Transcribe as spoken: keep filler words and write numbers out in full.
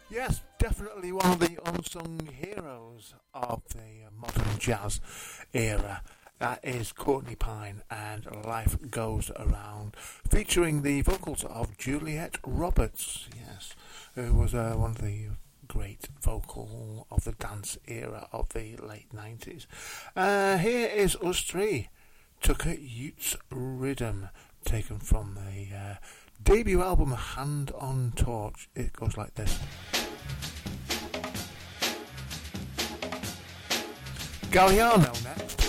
Yes, definitely one of the unsung heroes of the uh, modern jazz era. That is Courtney Pine and Life Goes Around, featuring the vocals of Juliet Roberts, yes, who was uh, one of the great vocal of the dance era of the late nineties. Uh, here is us three, Tucker Utes Rhythm, taken from the uh, debut album Hand on Torch. It goes like this. Galliano next.